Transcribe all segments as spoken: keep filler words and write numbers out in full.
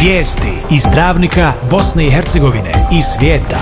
Vijesti iz Dravnika, Bosne i Hercegovine i svijeta.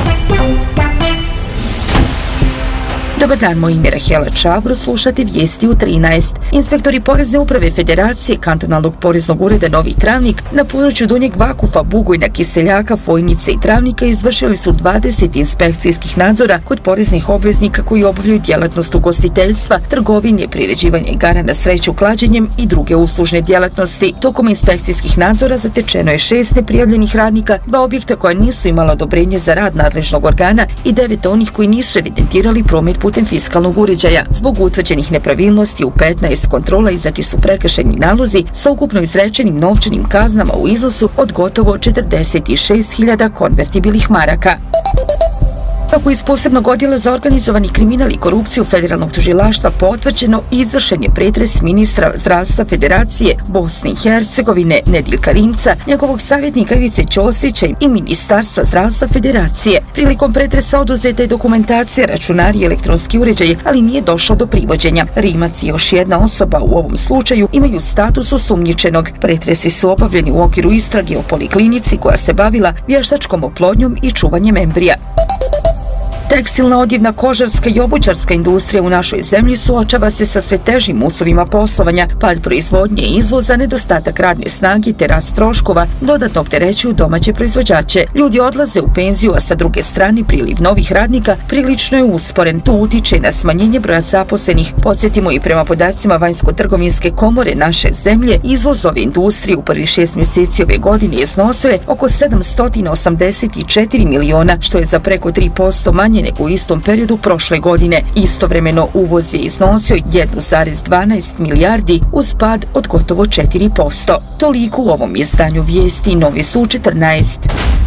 Dobar dan, moje ime je Rahela Čabro, slušate vijesti u trinaest. Inspektori Porezne uprave Federacije Kantonalnog poreznog ureda Novi Travnik na području Donjeg Vakufa, Bugojna, Kiseljaka, Fojnice i Travnika izvršili su dvadeset inspekcijskih nadzora kod poreznih obveznika koji obavljaju djelatnost ugostiteljstva, trgovine, priređivanja igara na sreću klađenjem i druge uslužne djelatnosti. Tokom inspekcijskih nadzora zatečeno je šest neprijavljenih radnika, dva objekta koja nisu imala odobrenje za rad nadležnog organa i devet onih koji nisu evidentirali promet putem fiskalnog uređaja. Zbog utvrđenih nepravilnosti u petnaest kontrola izdati su prekršajni nalozi sa ukupno izrečenim novčanim kaznama u iznosu od gotovo četrdeset šest hiljada konvertibilnih maraka. Kako iz posebnog odjela za organizovani kriminal i korupciju Federalnog tužilaštva potvrđeno, izvršen je pretres ministra zdravstva Federacije Bosne i Hercegovine Nediljka Rimca, njegovog savjetnika Ivice Ćosića i Ministarstva zdravstva Federacije. Prilikom pretresa oduzeta je dokumentacija, računari i elektronski uređaji, ali nije došlo do privođenja. Rimac i još jedna osoba u ovom slučaju imaju status osumnjičenog. Pretresi su obavljeni u okviru istrage o poliklinici koja se bavila vještačkom oplodnjom i čuvanjem embrija. Tekstilna, odjevna, kožarska i obućarska industrija u našoj zemlji suočava se sa sve težim uslovima poslovanja, pad proizvodnje i izvoza, nedostatak radne snage te rast troškova dodatno opterećuju domaće proizvođače. Ljudi odlaze u penziju, a sa druge strane priliv novih radnika prilično je usporen. To utiče na smanjenje broja zaposlenih. Podsjetimo, i prema podacima Vanjsko-trgovinske komore naše zemlje, izvoz ove industrije u prvih šest mjeseci ove godine iznosio je oko sedamsto osamdeset četiri miliona, što je za preko tri posto manje nego u istom periodu prošle godine. Istovremeno uvoz je iznosio jedan zarez dvanaest milijardi uz pad od gotovo četiri posto. Toliko u ovom izdanju vijesti. Novi su četrnaest.